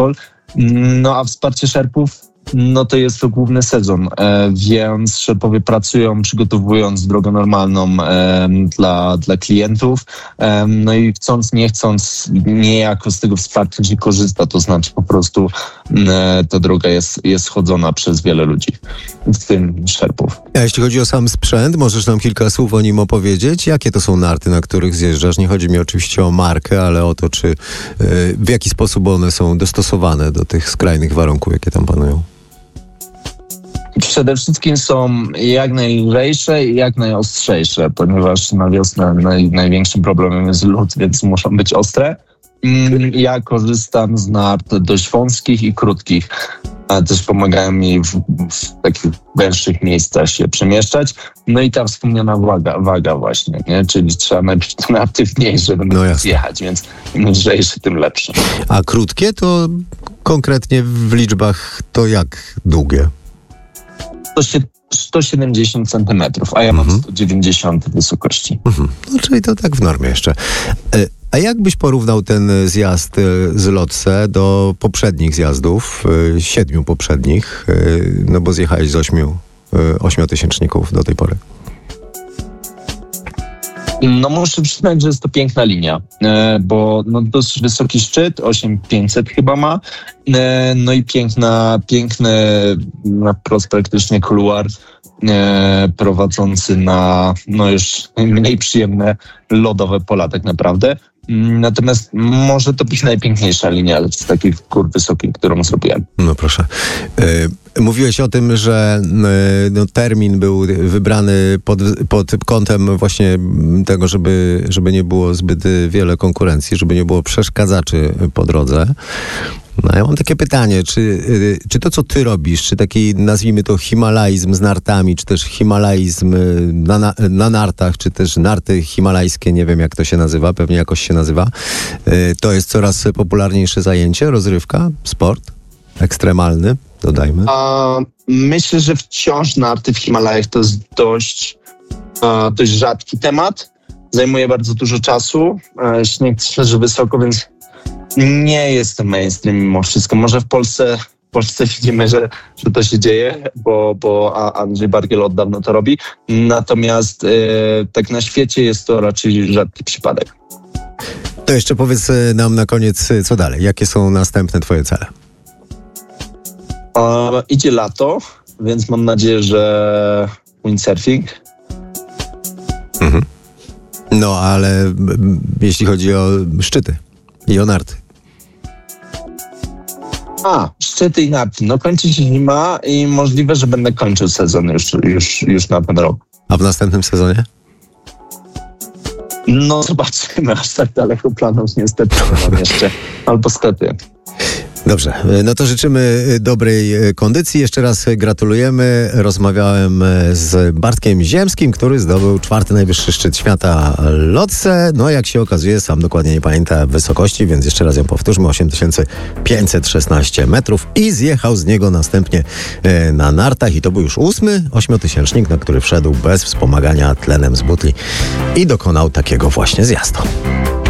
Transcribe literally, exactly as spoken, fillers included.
asfalt. No a wsparcie szerpów, no to jest to główny sezon, e, więc szerpowie pracują, przygotowując drogę normalną e, dla, dla klientów, e, no i chcąc, nie chcąc, niejako z tego wsparcia się korzysta, to znaczy po prostu e, ta droga jest, jest chodzona przez wiele ludzi, w tym szerpów. A jeśli chodzi o sam sprzęt, możesz nam kilka słów o nim opowiedzieć? Jakie to są narty, na których zjeżdżasz? Nie chodzi mi oczywiście o markę, ale o to, czy e, w jaki sposób one są dostosowane do tych skrajnych warunków, jakie tam panują. Przede wszystkim są jak najlżejsze i jak najostrzejsze, ponieważ na wiosnę naj, największym problemem jest lód, więc muszą być ostre. Ja korzystam z nart dość wąskich i krótkich, a też pomagają mi w, w takich węższych miejscach się przemieszczać. No i ta wspomniana waga, waga właśnie, nie? Czyli trzeba najpierw te narty w niej, żeby no zjechać, więc im lżejsze, tym lepsze. A krótkie to konkretnie w liczbach to jak długie? sto siedemdziesiąt centymetrów, a ja mam mhm. sto dziewięćdziesiąt wysokości. Mhm. No, czyli to tak w normie jeszcze. A jak byś porównał ten zjazd z Lotse do poprzednich zjazdów, siedmiu poprzednich, no bo zjechałeś z ośmiu, ośmiotysięczników do tej pory? No muszę przyznać, że jest to piękna linia, bo no dosyć wysoki szczyt, osiem tysięcy pięćset chyba ma, no i piękna, piękny na wprost praktycznie kuluar prowadzący na no już mniej przyjemne lodowe pola tak naprawdę. Natomiast może to być najpiękniejsza linia z takich gór wysokich, którą zrobiłem. No proszę. Yy, mówiłeś o tym, że yy, no, termin był wybrany pod, pod kątem właśnie tego, żeby, żeby nie było zbyt wiele konkurencji, żeby nie było przeszkadzaczy po drodze. No ja mam takie pytanie, czy, yy, czy to, co ty robisz, czy taki, nazwijmy to, himalaizm z nartami, czy też himalaizm na, na, na nartach, czy też narty himalajskie, nie wiem jak to się nazywa, pewnie jakoś się nazywa, yy, to jest coraz popularniejsze zajęcie, rozrywka, sport ekstremalny, dodajmy? A, myślę, że wciąż narty w Himalajach to jest dość, a, dość rzadki temat. Zajmuje bardzo dużo czasu. A, śnieg leży wysoko, więc nie jest to mainstream mimo wszystko. Może w Polsce, w Polsce widzimy, że, że to się dzieje, bo, bo Andrzej Bargiel od dawna to robi. Natomiast e, tak na świecie jest to raczej rzadki przypadek. To jeszcze powiedz nam na koniec, co dalej? Jakie są następne twoje cele? A, idzie lato, więc mam nadzieję, że windsurfing. Mhm. No, ale m, jeśli chodzi o szczyty i o narty. A, szczyty i narty. No kończy się zima i możliwe, że będę kończył sezon już, już, już na ten rok. A w następnym sezonie? No zobaczymy, aż tak daleko planów niestety nie mam jeszcze. Albo stety. Dobrze, no to życzymy dobrej kondycji. Jeszcze raz gratulujemy. Rozmawiałem z Bartkiem Ziemskim, który zdobył czwarty najwyższy szczyt świata Lotse. No jak się okazuje, sam dokładnie nie pamięta wysokości, więc jeszcze raz ją powtórzmy. osiem tysięcy pięćset szesnaście metrów i zjechał z niego następnie na nartach i to był już ósmy ośmiotysięcznik, na który wszedł bez wspomagania tlenem z butli i dokonał takiego właśnie zjazdu.